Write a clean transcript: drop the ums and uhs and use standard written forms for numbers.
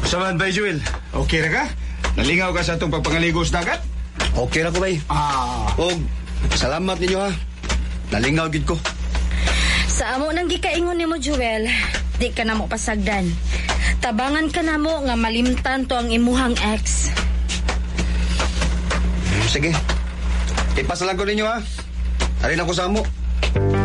Samahan ba, Joel? Okay na ka? Nalingaw ka sa itong pagpangaligos dagat? Okay na ko, bay. Og, salamat ninyo, ha. Nalingaw gid ko. Sa amo nang gikaingon nimo, Joel, di ka na mo pasagdan. Tabangan ka na mo nga malimtan to ang imuhang ex. Sige. Ipasalan ko ninyo, ha. Halin ako sa amo.